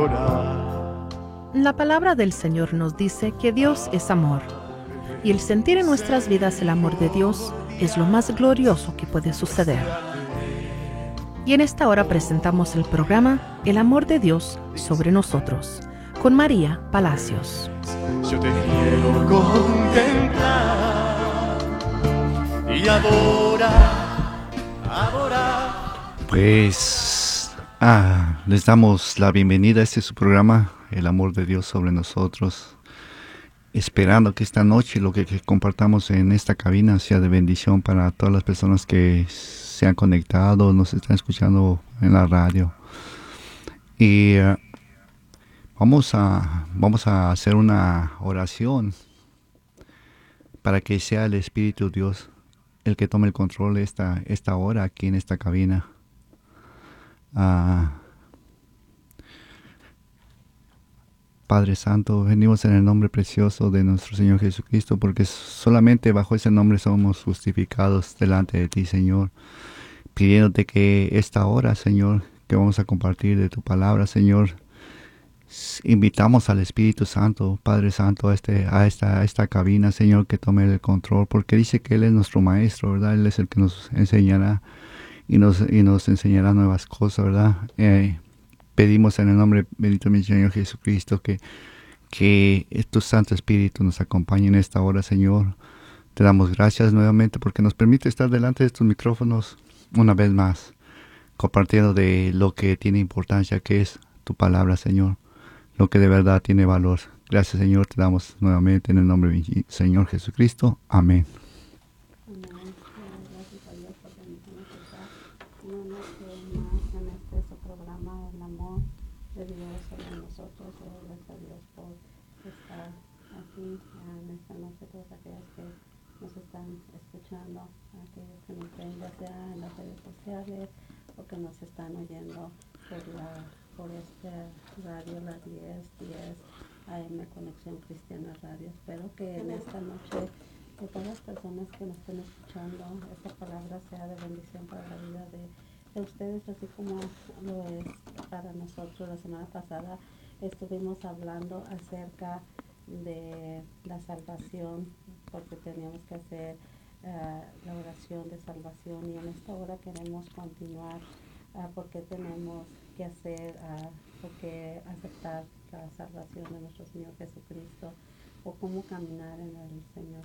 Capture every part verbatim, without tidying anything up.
La palabra del Señor nos dice que Dios es amor, y el sentir en nuestras vidas el amor de Dios es lo más glorioso que puede suceder. Y en esta hora presentamos el programa El amor de Dios sobre nosotros, con María Palacios. Yo te quiero contemplar y adorar, adorar. Pues ah, les damos la bienvenida a este su programa, El amor de Dios sobre nosotros, esperando que esta noche lo que, que compartamos en esta cabina sea de bendición para todas las personas que se han conectado, nos están escuchando en la radio. Y uh, vamos a vamos a hacer una oración para que sea el Espíritu Dios el que tome el control esta esta hora aquí en esta cabina. Uh, Padre Santo, venimos en el nombre precioso de nuestro Señor Jesucristo, porque solamente bajo ese nombre somos justificados delante de ti, Señor, pidiéndote que esta hora, Señor, que vamos a compartir de tu palabra, Señor, invitamos al Espíritu Santo, Padre Santo, a, este, a, esta, a esta cabina, Señor, que tome el control, porque dice que Él es nuestro Maestro, ¿verdad? Él es el que nos enseñará y nos, y nos enseñará nuevas cosas, ¿verdad? Eh, Pedimos en el nombre bendito de mi Señor Jesucristo que, que tu Santo Espíritu nos acompañe en esta hora, Señor. Te damos gracias nuevamente porque nos permite estar delante de estos micrófonos una vez más, compartiendo de lo que tiene importancia, que es tu palabra, Señor, lo que de verdad tiene valor. Gracias, Señor, te damos nuevamente en el nombre de mi Señor Jesucristo. Amén. Aquellos que nos ven ya sea en las redes sociales o que nos están oyendo por la por este radio, la diez diez A M Conexión Cristiana Radio. Espero que en esta noche, de todas las personas que nos estén escuchando, esta palabra sea de bendición para la vida de, de ustedes, así como lo es para nosotros. La semana pasada estuvimos hablando acerca de la salvación, porque teníamos que hacer Uh, la oración de salvación, y en esta hora queremos continuar uh, porque tenemos que hacer, uh, porque aceptar la salvación de nuestro Señor Jesucristo, o cómo caminar en el Señor.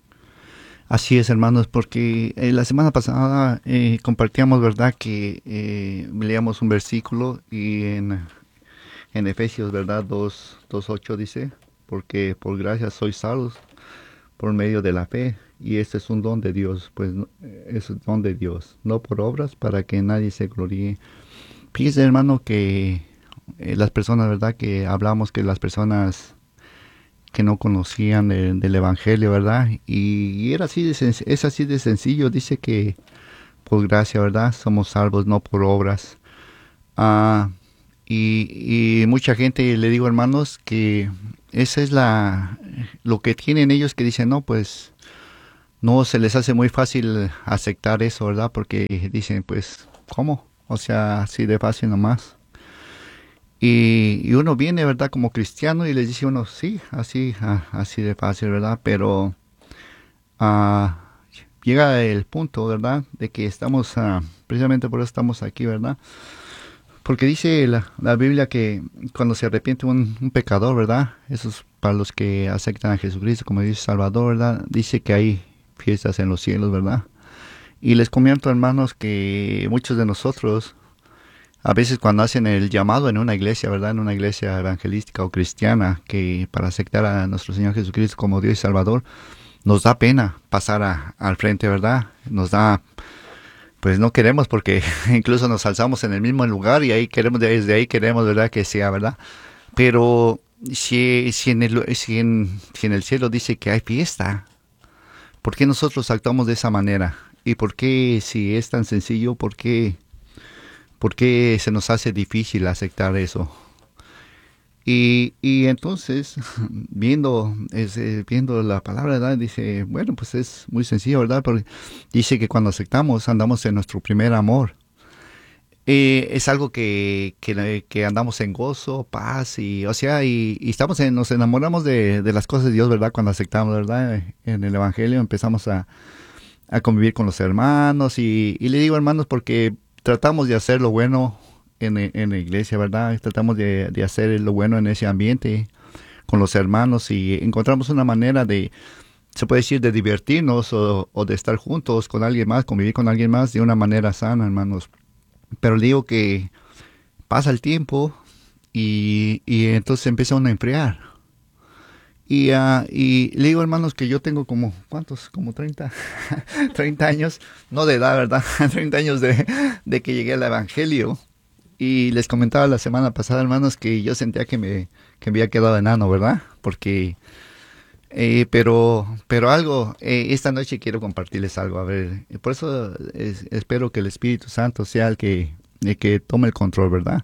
Así es, hermanos, porque eh, la semana pasada eh, compartíamos, ¿verdad?, que eh, leíamos un versículo y en, en Efesios, ¿verdad?, dos ocho dice, porque por gracia sois salvos por medio de la fe, y este es un don de Dios, pues es un don de Dios, no por obras, para que nadie se gloríe. Fíjese, hermano, que eh, las personas, ¿verdad?, que hablamos que las personas que no conocían de, del Evangelio, ¿verdad?, y, y era así de sen- es así de sencillo, dice que por gracia, ¿verdad?, somos salvos, no por obras. Ah... Y, y mucha gente, le digo, hermanos, que esa es la lo que tienen ellos, que dicen, no, pues no se les hace muy fácil aceptar eso, ¿verdad? Porque dicen, pues, ¿cómo? O sea, así de fácil nomás. Y, y uno viene, ¿verdad?, como cristiano, y les dice uno, sí, así, ah, así de fácil, ¿verdad? Pero ah, llega el punto, ¿verdad?, de que estamos, ah, precisamente por eso estamos aquí, ¿verdad? Porque dice la, la Biblia que cuando se arrepiente un, un pecador, ¿verdad? Eso es para los que aceptan a Jesucristo como Dios Salvador, ¿verdad? Dice que hay fiestas en los cielos, ¿verdad? Y les comento, hermanos, que muchos de nosotros, a veces cuando hacen el llamado en una iglesia, ¿verdad?, en una iglesia evangelística o cristiana, que para aceptar a nuestro Señor Jesucristo como Dios y Salvador, nos da pena pasar a, al frente, ¿verdad? Nos da... Pues no queremos, porque incluso nos alzamos en el mismo lugar y ahí queremos, desde ahí queremos, ¿verdad?, que sea, ¿verdad? Pero si, si, en el, si, en, si en el cielo dice que hay fiesta, ¿por qué nosotros actuamos de esa manera? ¿Y por qué, si es tan sencillo, por qué, por qué se nos hace difícil aceptar eso? Y, y entonces, viendo, es, eh, viendo la palabra, ¿verdad?, dice, bueno, pues es muy sencillo, ¿verdad? Porque dice que cuando aceptamos, andamos en nuestro primer amor. eh, es algo que, que, que andamos en gozo, paz, y, o sea, y, y estamos en, nos enamoramos de, de las cosas de Dios, ¿verdad? Cuando aceptamos, ¿verdad? En el Evangelio empezamos a, a convivir con los hermanos, y, y le digo hermanos porque tratamos de hacer lo bueno en, en la iglesia, ¿verdad? Tratamos de, de hacer lo bueno en ese ambiente con los hermanos, y encontramos una manera de, se puede decir, de divertirnos o, o de estar juntos con alguien más, convivir con alguien más de una manera sana, hermanos. Pero digo que pasa el tiempo y, y entonces empieza uno a enfriar. Y, uh, y le digo, hermanos, que yo tengo como, ¿cuántos? Como treinta, treinta años, no de edad, ¿verdad? treinta años de, de que llegué al Evangelio. Y les comentaba la semana pasada, hermanos, que yo sentía que me, que me había quedado enano, ¿verdad? Porque, eh, pero, pero algo, eh, esta noche quiero compartirles algo, a ver, por eso es, espero que el Espíritu Santo sea el que, el que tome el control, ¿verdad?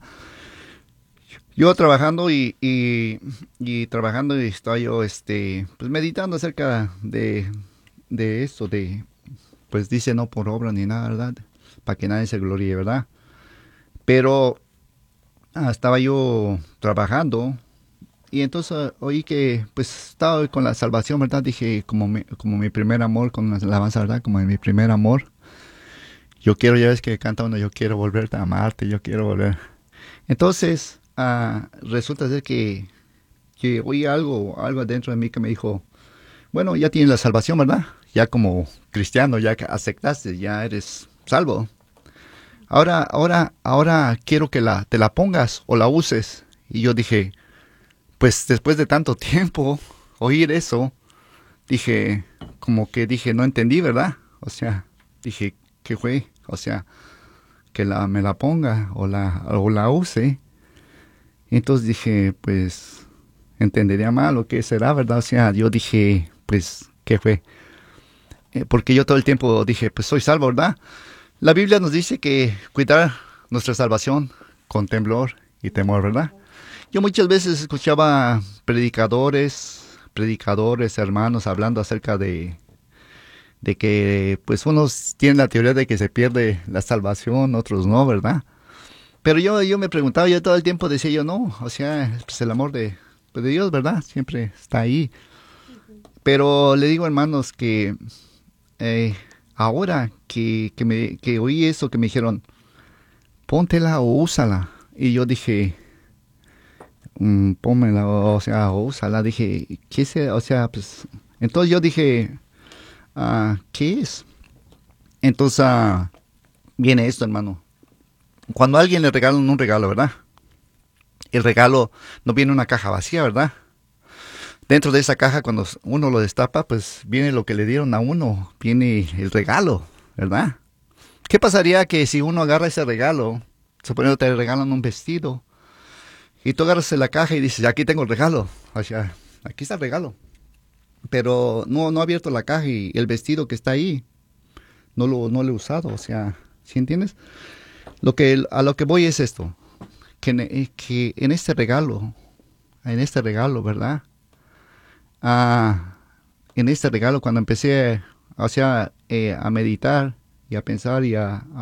Yo trabajando y, y, y trabajando y estoy yo, este, pues meditando acerca de, de esto, de, pues dice no por obra ni nada, ¿verdad? Para que nadie se gloríe, ¿verdad? Pero ah, estaba yo trabajando y entonces uh, oí que pues estaba con la salvación, ¿verdad? Dije, como mi, como mi primer amor, con la alabanza, ¿verdad? Como mi primer amor. Yo quiero, ya ves que canta uno, yo quiero volverte a amarte, yo quiero volver. Entonces, uh, resulta ser que, que oí algo, algo dentro de mí que me dijo, bueno, ya tienes la salvación, ¿verdad? Ya como cristiano, ya que aceptaste, ya eres salvo. Ahora, ahora, ahora quiero que la, te la pongas o la uses. Y yo dije, pues después de tanto tiempo oír eso, dije, como que dije, no entendí, ¿verdad? O sea, dije, ¿qué fue? O sea, que la, me la ponga o la, o la use. Y entonces dije, pues, entendería mal o qué será, ¿verdad? O sea, yo dije, pues, ¿qué fue? Eh, porque yo todo el tiempo dije, pues soy salvo, ¿verdad? La Biblia nos dice que cuidar nuestra salvación con temblor y temor, ¿verdad? Yo muchas veces escuchaba predicadores, predicadores, hermanos hablando acerca de, de que pues unos tienen la teoría de que se pierde la salvación, otros no, ¿verdad? Pero yo, yo me preguntaba, yo todo el tiempo decía yo, no, o sea, pues el amor de, pues de Dios, ¿verdad? Siempre está ahí. Pero le digo, hermanos, que eh, ahora que, que, me, que oí eso, que me dijeron, póntela o úsala. Y yo dije, mm, pónmela, o sea, o úsala. Dije, ¿qué es? O sea, pues, entonces yo dije, ah, ¿qué es? Entonces ah, viene esto, hermano. Cuando a alguien le regalan un regalo, ¿verdad? El regalo no viene en una caja vacía, ¿verdad? Dentro de esa caja, cuando uno lo destapa, pues viene lo que le dieron a uno, viene el regalo, ¿verdad? ¿Qué pasaría que si uno agarra ese regalo, suponiendo que te regalan un vestido, y tú agarras la caja y dices, aquí tengo el regalo, o sea, aquí está el regalo, pero no, no ha abierto la caja y el vestido que está ahí, no lo, no lo he usado, o sea, ¿sí entiendes? Lo que, a lo que voy es esto, que, que en este regalo, en este regalo, ¿verdad? Ah, en este regalo, cuando empecé, o sea, eh, a meditar y a pensar y a,